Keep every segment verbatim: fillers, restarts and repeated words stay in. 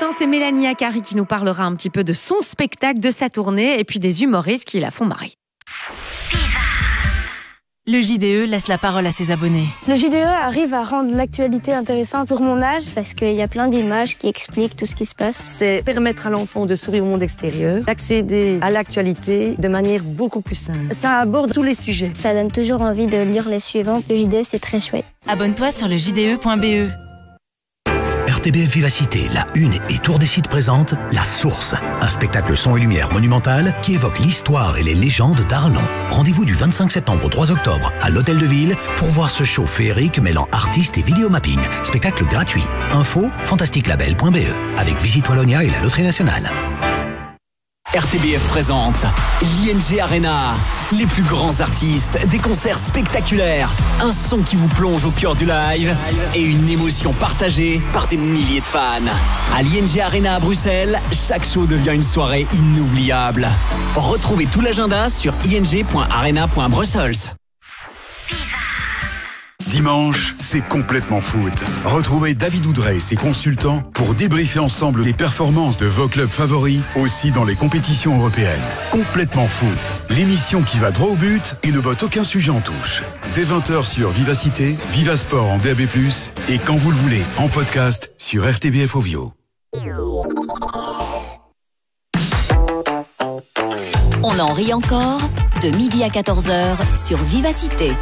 instant, c'est Mélanie Akari qui nous parlera un petit peu de son spectacle, de sa tournée et puis des humoristes qui la font marrer. Le J D E laisse la parole à ses abonnés. Le J D E arrive à rendre l'actualité intéressante pour mon âge. Parce qu'il y a plein d'images qui expliquent tout ce qui se passe. C'est permettre à l'enfant de s'ouvrir au monde extérieur, d'accéder à l'actualité de manière beaucoup plus simple. Ça aborde tous les sujets. Ça donne toujours envie de lire les suivants. Le J D E, c'est très chouette. Abonne-toi sur le j d e point b e. R T B F Vivacité, La Une et Tour des Sites présente La Source, un spectacle son et lumière monumental qui évoque l'histoire et les légendes d'Arlon. Rendez-vous du vingt-cinq septembre au trois octobre à l'Hôtel de Ville pour voir ce show féerique mêlant artistes et vidéomapping. Spectacle gratuit. Info fantastique label point b e avec Visite Wallonia et la Loterie Nationale. R T B F présente l'I N G Arena. Les plus grands artistes, des concerts spectaculaires, un son qui vous plonge au cœur du live et une émotion partagée par des milliers de fans. À l'I N G Arena à Bruxelles, chaque show devient une soirée inoubliable. Retrouvez tout l'agenda sur i n g point arena point brussels. Dimanche, c'est complètement foot. Retrouvez David Oudrey et ses consultants pour débriefer ensemble les performances de vos clubs favoris, aussi dans les compétitions européennes. Complètement foot, l'émission qui va droit au but et ne botte aucun sujet en touche. Dès vingt heures sur Vivacité, Vivasport en D A B plus, et quand vous le voulez, en podcast sur R T B F Ovio. On en rit encore, de midi à quatorze heures sur Vivacité.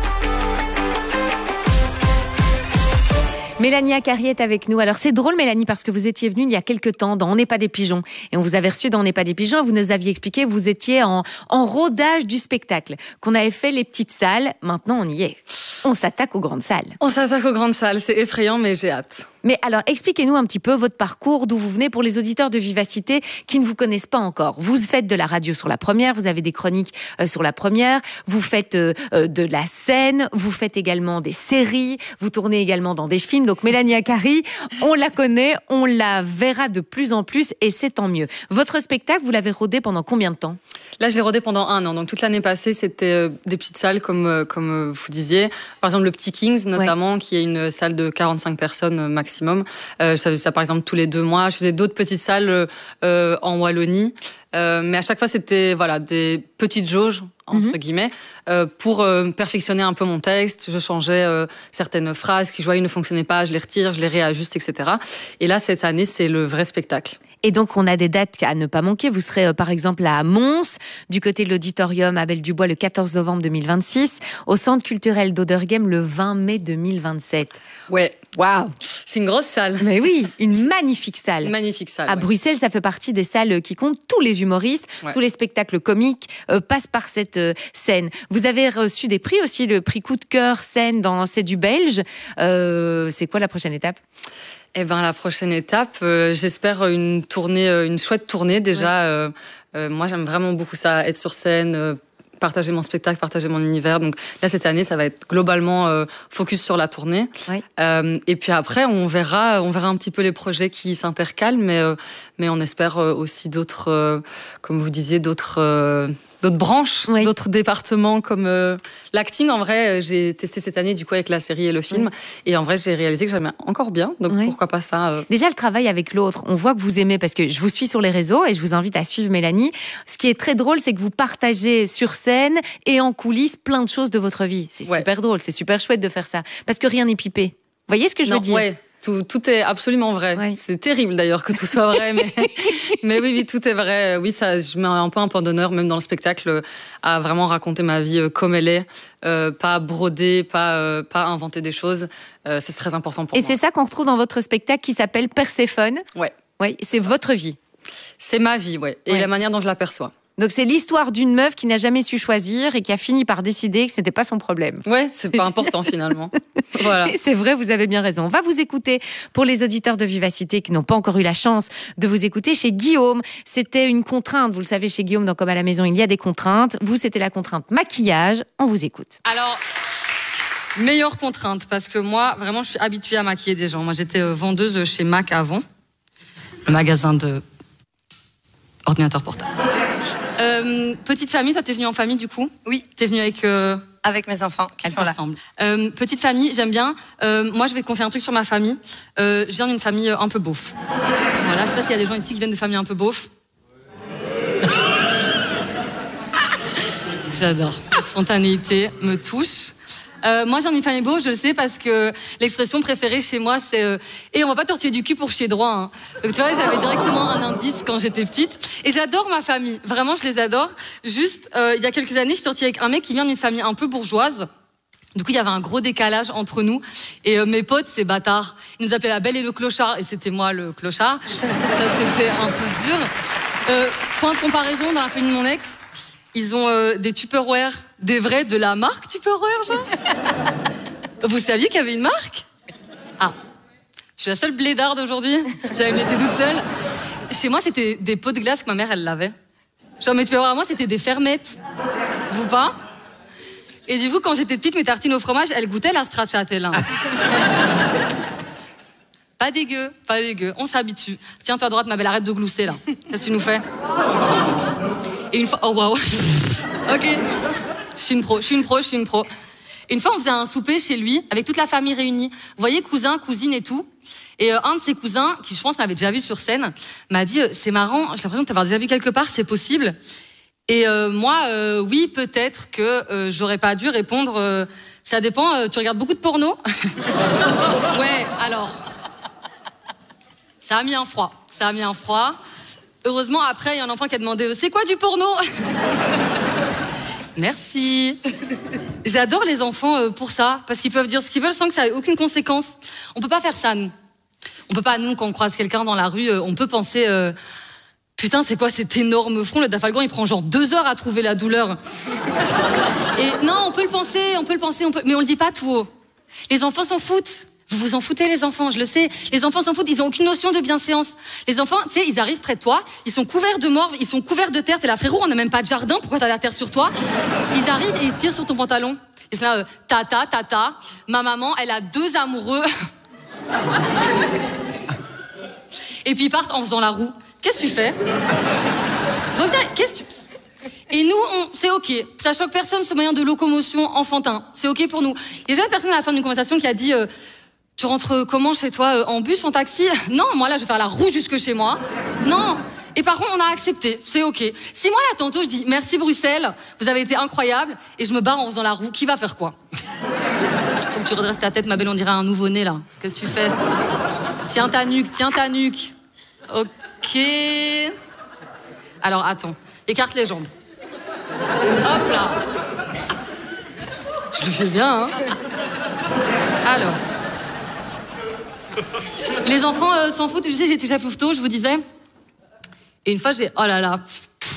Mélanie Akari est avec nous. Alors c'est drôle Mélanie parce que vous étiez venue il y a quelques temps dans On n'est pas des pigeons et on vous avait reçu dans On n'est pas des pigeons et vous nous aviez expliqué que vous étiez en, en rodage du spectacle, qu'on avait fait les petites salles, maintenant on y est. On s'attaque aux grandes salles. On s'attaque aux grandes salles, c'est effrayant mais j'ai hâte. Mais alors expliquez-nous un petit peu votre parcours, d'où vous venez pour les auditeurs de Vivacité qui ne vous connaissent pas encore. Vous faites de la radio sur la première, vous avez des chroniques euh, sur la première, vous faites euh, euh, de la scène, vous faites également des séries, vous tournez également dans des films. Donc Mélanie Akari, on la connaît, on la verra de plus en plus et c'est tant mieux. Votre spectacle, vous l'avez rodé pendant combien de temps ? Là, je l'ai rodé pendant un an. Donc toute l'année passée, c'était euh, des petites salles comme, euh, comme vous disiez. Par exemple, le Petit Kings, notamment, ouais. qui est une salle de quarante-cinq personnes maximum. Euh, je faisais ça, par exemple, tous les deux mois. Je faisais d'autres petites salles euh, en Wallonie. Euh, mais à chaque fois, c'était voilà, des petites jauges, entre mm-hmm. guillemets, euh, pour euh, perfectionner un peu mon texte. Je changeais euh, certaines phrases qui, je voyais, ne fonctionnaient pas. Je les retire, je les réajuste, et cetera. Et là, cette année, c'est le vrai spectacle. Et donc, on a des dates à ne pas manquer. Vous serez, euh, par exemple, à Mons, du côté de l'auditorium Abel Dubois, le quatorze novembre deux mille vingt-six, au Centre culturel d'Oderghem, le vingt mai deux mille vingt-sept. Ouais. Waouh! C'est une grosse salle. Mais oui, une magnifique salle. Une magnifique salle. À ouais. Bruxelles, ça fait partie des salles qui comptent. Tous les humoristes, ouais. tous les spectacles comiques euh, passent par cette euh, scène. Vous avez reçu des prix aussi, le prix coup de cœur scène dans C'est du Belge. Euh, c'est quoi la prochaine étape ? Eh ben, la prochaine étape, euh, j'espère une tournée, euh, une chouette tournée déjà. Ouais. Euh, euh, moi, j'aime vraiment beaucoup ça, être sur scène, euh, partager mon spectacle, partager mon univers. Donc là, cette année, ça va être globalement euh, focus sur la tournée. Ouais. Euh, et puis après, on verra, on verra un petit peu les projets qui s'intercalent, mais euh, mais on espère euh, aussi d'autres, euh, comme vous disiez, d'autres. Euh, d'autres branches, oui. d'autres départements comme euh, l'acting. En vrai, j'ai testé cette année du coup avec la série et le film. Oui. Et en vrai, j'ai réalisé que j'aimais encore bien. Donc oui. pourquoi pas ça euh... Déjà, le travail avec l'autre, on voit que vous aimez parce que je vous suis sur les réseaux et je vous invite à suivre Mélanie. Ce qui est très drôle, c'est que vous partagez sur scène et en coulisses plein de choses de votre vie. C'est ouais. super drôle, c'est super chouette de faire ça. Parce que rien n'est pipé. Vous voyez ce que je non, veux dire ? Ouais. Tout, tout est absolument vrai. Ouais. C'est terrible d'ailleurs que tout soit vrai, mais, mais oui, oui, tout est vrai. Oui, ça, je mets un peu un point d'honneur, même dans le spectacle, à vraiment raconter ma vie comme elle est, euh, pas broder, pas, euh, pas inventer des choses. Euh, c'est très important pour Et moi. Et c'est ça qu'on retrouve dans votre spectacle qui s'appelle Perséphone. Ouais. Ouais, c'est votre vie. C'est ma vie, ouais. Et ouais. la manière dont je l'aperçois. Donc c'est l'histoire d'une meuf qui n'a jamais su choisir et qui a fini par décider que c'était pas son problème. Ouais, c'est, c'est pas important finalement. Voilà. C'est vrai, vous avez bien raison. On va vous écouter pour les auditeurs de Vivacité qui n'ont pas encore eu la chance de vous écouter chez Guillaume. C'était une contrainte, vous le savez, chez Guillaume, dans Comme à la maison, il y a des contraintes. Vous, c'était la contrainte maquillage. On vous écoute. Alors, meilleure contrainte, parce que moi, vraiment, je suis habituée à maquiller des gens. Moi, j'étais vendeuse chez Mac avant, le magasin de ordinateurs portables. Euh, petite famille, toi t'es venue en famille du coup? Oui. T'es venue avec... Euh... Avec mes enfants qui Elles sont là. Euh, petite famille, j'aime bien. Euh, moi, je vais te confier un truc sur ma famille. Euh, je viens d'une famille un peu beauf. Voilà, je sais pas s'il y a des gens ici qui viennent de familles un peu beauf. J'adore. Cette spontanéité me touche. Euh, moi, j'en ai une famille beauf, je le sais, parce que l'expression préférée chez moi, c'est euh, « Et on va pas tortiller du cul pour chier droit. Hein. » Donc, tu vois, j'avais directement un indice quand j'étais petite. Et j'adore ma famille. Vraiment, je les adore. Juste, euh, il y a quelques années, je suis sortie avec un mec qui vient d'une famille un peu bourgeoise. Du coup, il y avait un gros décalage entre nous. Et euh, mes potes, c'est bâtards. Ils nous appelaient la belle et le clochard. Et c'était moi, le clochard. Ça, c'était un peu dur. Euh, point de comparaison, dans la famille de mon ex, ils ont euh, des Tupperware, des vrais de la marque Tupperware, genre. Vous saviez qu'il y avait une marque? Ah, je suis la seule blédarde aujourd'hui. Vous allez me laisser toute seule. Chez moi, c'était des pots de glace que ma mère, elle l'avait. Genre, mes Tupperware à moi, c'était des fermettes. Vous pas? Et du coup, quand j'étais petite, mes tartines au fromage, elles goûtaient la stracciatella. Pas dégueu, pas dégueu. On s'habitue. Tiens-toi à droite, ma belle, arrête de glousser, là. Qu'est-ce que tu nous fais? Et une fois... Oh, waouh. Ok. Je suis une pro, je suis une pro, je suis une pro. Et une fois, on faisait un souper chez lui, avec toute la famille réunie. Vous voyez, cousins, cousines et tout. Et euh, un de ses cousins, qui je pense m'avait déjà vu sur scène, m'a dit euh, « C'est marrant, j'ai l'impression de t'avoir déjà vu quelque part, c'est possible ?» Et euh, moi, euh, oui, peut-être que euh, j'aurais pas dû répondre euh, « Ça dépend, euh, tu regardes beaucoup de porno ?» Ouais, alors... Ça a mis un froid, ça a mis un froid. Heureusement, après, il y a un enfant qui a demandé « C'est quoi du porno ?» Merci. J'adore les enfants euh, pour ça, parce qu'ils peuvent dire ce qu'ils veulent sans que ça ait aucune conséquence. On peut pas faire ça, nous. On peut pas, nous, quand on croise quelqu'un dans la rue, euh, on peut penser euh, « Putain, c'est quoi cet énorme front? Le Dafalgan, il prend genre deux heures à trouver la douleur. » Et non, on peut le penser, on peut le penser, on peut... mais on le dit pas tout haut. Les enfants s'en foutent. Vous vous en foutez, les enfants, je le sais. Les enfants s'en foutent, ils ont aucune notion de bienséance. Les enfants, tu sais, ils arrivent près de toi, ils sont couverts de morve, ils sont couverts de terre. T'es là, frérot, on n'a même pas de jardin, pourquoi t'as la terre sur toi? Ils arrivent et ils tirent sur ton pantalon. Et c'est là, euh, tata, tata, ma maman, elle a deux amoureux. Et puis ils partent en faisant la roue. Qu'est-ce que tu fais? Reviens, qu'est-ce que tu... Et nous, on, c'est ok. Ça choque personne, ce moyen de locomotion enfantin. C'est ok pour nous. Il y a jamais personne à la fin d'une conversation qui a dit... Euh, Tu rentres comment chez toi? euh, En bus, en taxi? Non, moi là, je vais faire la roue jusque chez moi. Non. Et par contre, on a accepté. C'est ok. Si moi là, tantôt, je dis merci Bruxelles, vous avez été incroyable, et je me barre en faisant la roue, qui va faire quoi? Faut que tu redresses ta tête, ma belle, on dirait un nouveau-né là. Qu'est-ce que tu fais? Tiens ta nuque, tiens ta nuque. Ok. Alors attends, écarte les jambes. Hop là. Je le fais bien, hein. Alors. Les enfants euh, s'en foutent. Je sais, j'étais chef louveteau, je vous disais. Et une fois, j'ai... Oh là là.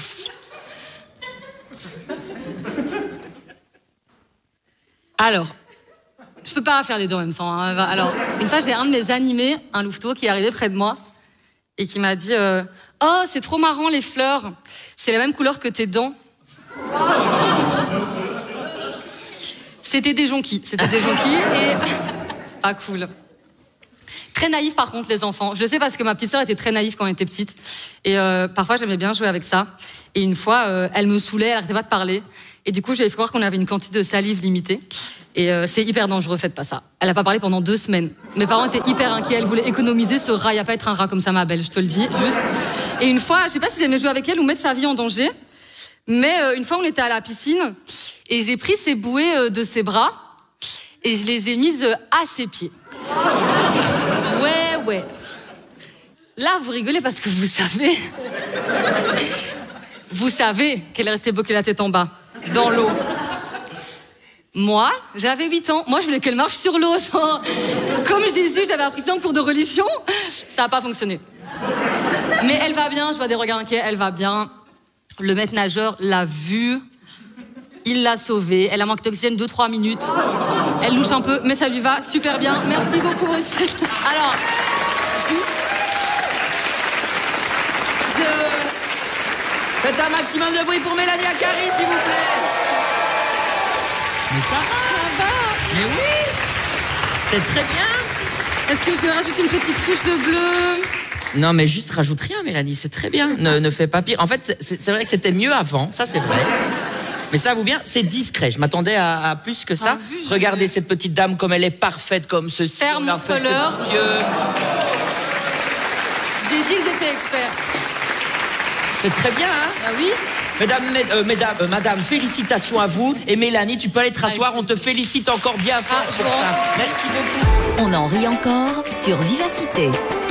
Alors, je peux pas faire les deux en même temps. Hein. Alors, une fois, j'ai un de mes animés, un louveteau, qui est arrivé près de moi et qui m'a dit euh, « Oh, c'est trop marrant, les fleurs. C'est la même couleur que tes dents. » C'était des jonquilles. C'était des jonquilles et... Pas cool. Très naïf par contre les enfants. Je le sais parce que ma petite sœur était très naïve quand elle était petite. Et euh, parfois j'aimais bien jouer avec ça. Et une fois, euh, elle me saoulait, elle arrêtait pas de parler. Et du coup, j'avais fait croire qu'on avait une quantité de salive limitée. Et euh, c'est hyper dangereux, faites pas ça. Elle a pas parlé pendant deux semaines. Mes parents étaient hyper inquiets, elle voulait économiser ce rat. Y a pas être un rat comme ça, ma belle, je te le dis, juste. Et une fois, je sais pas si j'aimais jouer avec elle ou mettre sa vie en danger. Mais euh, une fois, on était à la piscine et j'ai pris ses bouées euh, de ses bras et je les ai mises euh, à ses pieds. Ouais, ouais. Là, vous rigolez parce que vous savez... Vous savez qu'elle est restée bloquée la tête en bas, dans l'eau. Moi, j'avais huit ans. Moi, je voulais qu'elle marche sur l'eau. Comme Jésus, j'avais appris ça en cours de religion. Ça n'a pas fonctionné. Mais elle va bien, je vois des regards inquiets, elle va bien. Le maître nageur l'a vue. Il l'a sauvée. Elle a manqué d'oxygène deux trois minutes. Elle louche un peu, mais ça lui va super bien. Merci beaucoup aussi. Alors, juste... Je... Faites un maximum de bruit pour Mélanie Acari, s'il vous plaît. Mais ça va. Ça va. Mais oui. C'est très bien. Est-ce que je rajoute une petite touche de bleu? Non, mais juste rajoute rien, Mélanie, c'est très bien. Ne, ne fais pas pire. En fait, c'est, c'est vrai que c'était mieux avant, ça c'est vrai. Mais ça vous bien, c'est discret. Je m'attendais à, à plus que ça. Ah, regardez cette petite dame comme elle est parfaite, comme ceci. Ferme mon colère. J'ai dit que j'étais expert. C'est très bien, hein? Ah oui. Mesdames, med, euh, mesdames, euh, madame, félicitations à vous. Et Mélanie, tu peux aller te rasseoir. On te félicite encore bien fort Ah, pour ça. Merci beaucoup. On en rit encore sur Vivacité.